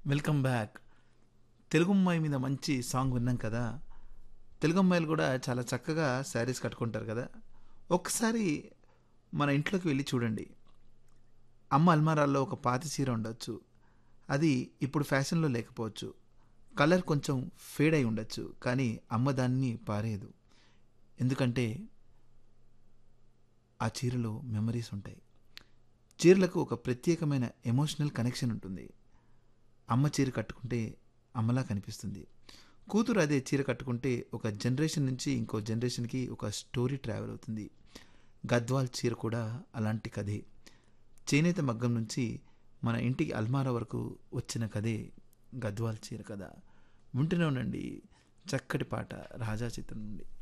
Welcome back. Telugu అమ్మాయి మీద మంచి సాంగ్ విన్నాం కదా. తెలుగు అమ్మాయిలు కూడా చాలా చక్కగా శారీస్ కట్టుకుంటారు కదా. ఒక్కసారి మన ఇంట్లోకి వెళ్ళి చూడండి. అమ్మ అల్మారాల్లో ఒక పాత చీర ఉండొచ్చు. అది ఇప్పుడు ఫ్యాషన్లో లేకపోవచ్చు. కలర్ కొంచెం ఫేడ్ అయి ఉండొచ్చు, కానీ అమ్మ దాన్ని పారేయదు. ఎందుకంటే ఆ చీరలో మెమరీస్ ఉంటాయి. చీరలకు ఒక ప్రత్యేకమైన ఎమోషనల్ కనెక్షన్ ఉంటుంది. అమ్మ చీర కట్టుకుంటే అమ్మలా కనిపిస్తుంది. కూతురు అదే చీర కట్టుకుంటే ఒక జనరేషన్ నుంచి ఇంకో జనరేషన్కి ఒక స్టోరీ ట్రావెల్ అవుతుంది. గద్వాల్ చీర కూడా అలాంటి కథే. చేనేత మగ్గం నుంచి మన ఇంటికి అల్మారా వరకు వచ్చిన కథే గద్వాల్ చీర కథ. వింటూనే ఉండండి చక్కటి పాట రాజా చిత్రం నుండి.